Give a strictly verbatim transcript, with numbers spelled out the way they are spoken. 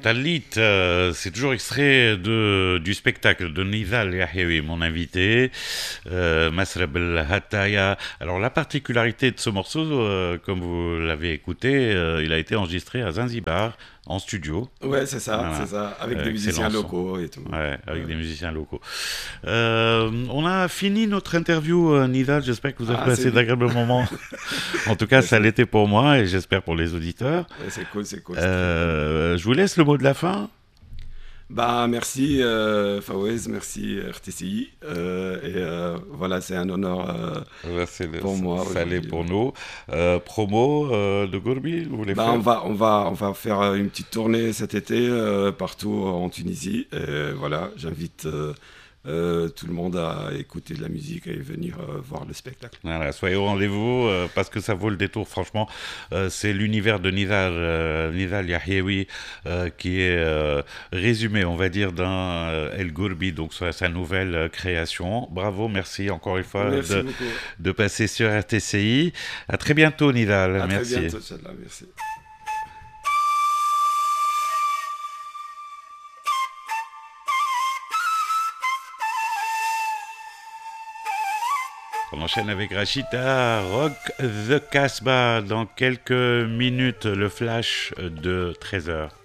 Talit, euh, c'est toujours extrait de, du spectacle de Nidal Yahyaoui, mon invité, euh, Masrab el Hattaya. Alors la particularité de ce morceau, euh, comme vous l'avez écouté, euh, il a été enregistré à Zanzibar, en studio. Ouais, c'est ça, c'est Voilà. ça, avec Euh, des musiciens excellent son. locaux et tout. Ouais, avec Ouais. des musiciens locaux. Euh, on a fini notre interview, euh, Nidal. J'espère que vous avez Ah, c'est passé bien. d'agréables moments. En tout cas, Ouais, ça c'est l'était pour moi et j'espère pour les auditeurs. ouais, c'est cool, c'est cool, c'est très cool. Euh, je vous laisse le mot de la fin. Bah, merci euh, Fawez, merci R T C I. euh, et euh, voilà, c'est un honneur euh, Voilà, c'est le- pour moi ça l'est aujourd'hui. pour nous. Euh, promo euh, de Gourbi, vous voulez Bah, on faire? va, on va, on va faire euh, une petite tournée cet été euh, partout en Tunisie. Et voilà, j'invite euh, euh, tout le monde à écouter de la musique et venir euh, voir le spectacle. Voilà, soyez au rendez-vous euh, parce que ça vaut le détour, franchement. Euh, c'est l'univers de Nidal, euh, Nidal Yahyaoui euh, qui est euh, résumé, on va dire, dans euh, El Gourbi, donc sa, sa nouvelle euh, création. Bravo, merci encore une fois Merci de, beaucoup. de passer sur R T C I. À très bientôt, Nidal. À très Merci. bientôt, Inch'Allah. Merci. On enchaîne avec Rachida, Rock the Casbah. Dans quelques minutes, le flash de treize heures.